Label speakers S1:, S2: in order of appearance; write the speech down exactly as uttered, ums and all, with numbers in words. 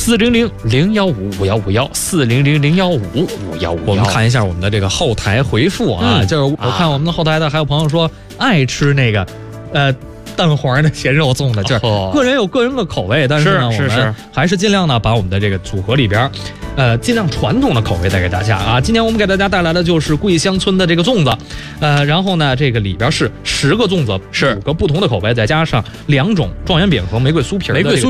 S1: 四零零零幺五五幺五幺四零零零幺五五幺五幺。
S2: 我们看一下我们的这个后台回复啊，嗯、就是我看我们的后台的还有朋友说爱吃那个，呃。蛋黄的咸肉粽的，就是个人有个人的口味，但是呢，我们还是尽量呢把我们的这个组合里边，呃，尽量传统的口味带给大家啊。今天我们给大家带来的就是桂香村的这个粽子，呃，然后呢，这个里边是十个粽子，
S1: 是
S2: 五个不同的口味，再加上两种状元饼和玫瑰酥皮的。